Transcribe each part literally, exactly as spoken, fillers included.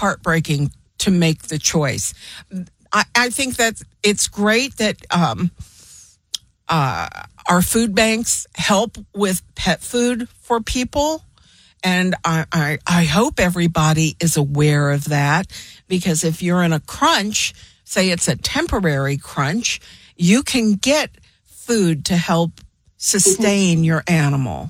heartbreaking to make the choice. I, I think that it's great that um, uh, our food banks help with pet food for people. And I, I, I hope everybody is aware of that, because if you're in a crunch, say it's a temporary crunch, you can get food to help sustain mm-hmm. your animal.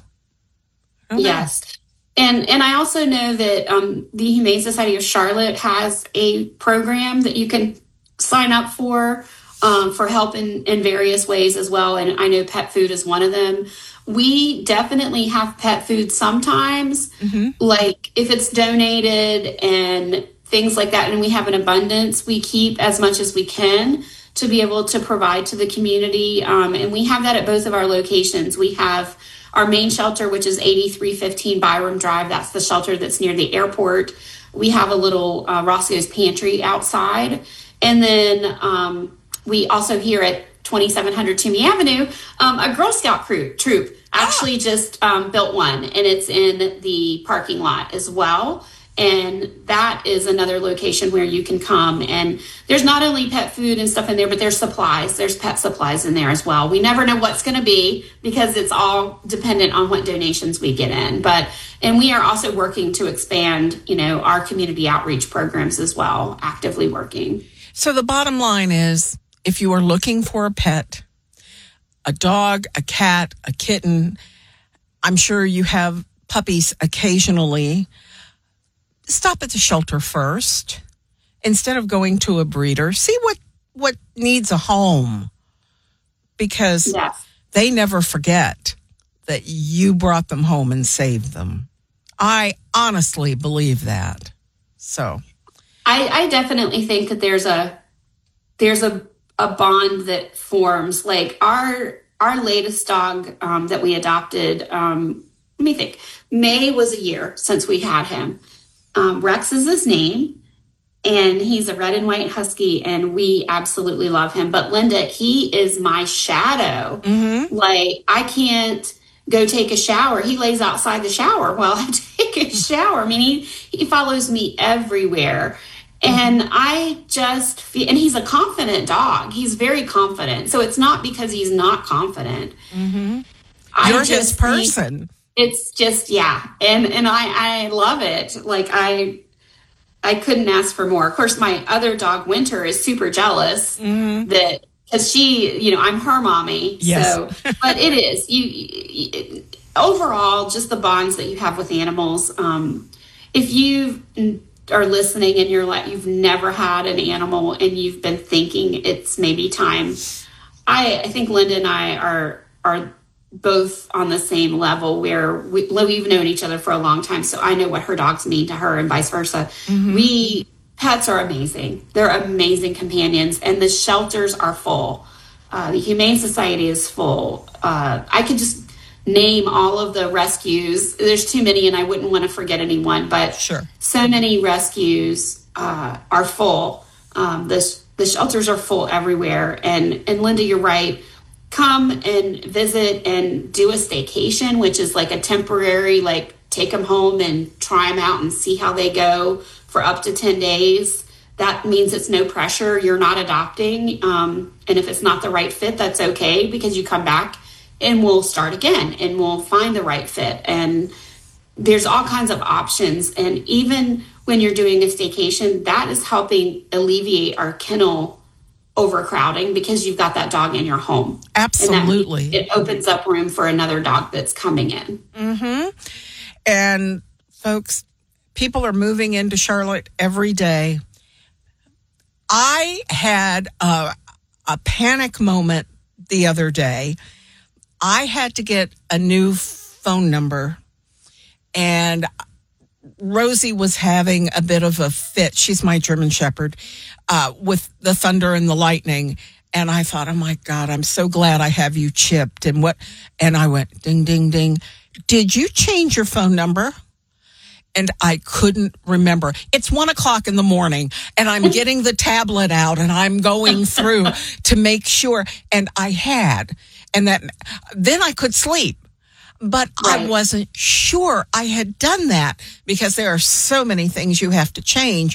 Yes. And and I also know that um, the Humane Society of Charlotte has a program that you can sign up for, um, for help in, in various ways as well. And I know pet food is one of them. We definitely have pet food sometimes, mm-hmm. like if it's donated and things like that, and we have an abundance, we keep as much as we can to be able to provide to the community. Um, and we have that at both of our locations. We have our main shelter, which is eighty-three fifteen Byram Drive. That's the shelter that's near the airport. We have a little uh, Roscoe's Pantry outside. And then um, we also here at twenty-seven hundred Toomey Avenue, um, a Girl Scout crew, troop actually ah. just um, built one, and it's in the parking lot as well. And that is another location where you can come. And there's not only pet food and stuff in there, but there's supplies. There's pet supplies in there as well. We never know what's going to be, because it's all dependent on what donations we get in. But, and we are also working to expand, you know, our community outreach programs as well, actively working. So the bottom line is, if you are looking for a pet, a dog, a cat, a kitten, I'm sure you have puppies occasionally, stop at the shelter first instead of going to a breeder. See what, what needs a home, because yes. they never forget that you brought them home and saved them. I honestly believe that. So I, I definitely think that there's a there's a, a bond that forms. Like our our latest dog um, that we adopted, um, let me think, May was a year since we had him. Um, Rex is his name, and he's a red and white husky, and we absolutely love him. But Linda, he is my shadow. Mm-hmm. Like, I can't go take a shower. He lays outside the shower while I take a shower. I mean, he, he follows me everywhere. And I just feel, and he's a confident dog. He's very confident. So it's not because he's not confident. Mm-hmm. You're his person. Think, It's just, yeah. And and I, I love it. Like, I I couldn't ask for more. Of course, my other dog, Winter, is super jealous mm-hmm. that, because she, you know, I'm her mommy. Yes. So, but it is. You, you overall, just the bonds that you have with animals. Um, if you are listening and you're like, you've never had an animal and you've been thinking it's maybe time, I, I think Linda and I are are both on the same level, where we, we've known each other for a long time. So I know what her dogs mean to her and vice versa. Mm-hmm. We, pets are amazing. They're amazing companions, and the shelters are full. Uh, the Humane Society is full. Uh, I could just name all of the rescues. There's too many, and I wouldn't want to forget anyone, but sure. So many rescues uh, are full. Um, the, the shelters are full everywhere. And, and Linda, you're right. Come and visit and do a staycation, which is like a temporary, like take them home and try them out and see how they go for up to ten days. That means it's no pressure. You're not adopting. Um, and if it's not the right fit, that's okay, because you come back and we'll start again and we'll find the right fit. And there's all kinds of options. And even when you're doing a staycation, that is helping alleviate our kennel overcrowding, because you've got that dog in your home. Absolutely. And that, it opens up room for another dog that's coming in. Mm-hmm. And folks, people are moving into Charlotte every day. I had a, a panic moment the other day. I had to get a new phone number, and Rosie was having a bit of a fit. She's my German Shepherd, uh, with the thunder and the lightning. And I thought, oh my God, I'm so glad I have you chipped. And what? And I went, ding, ding, ding. Did you change your phone number? And I couldn't remember. It's one o'clock in the morning, and I'm getting the tablet out, and I'm going through to make sure. And I had, and that then I could sleep. But right. I wasn't sure I had done that, because there are so many things you have to change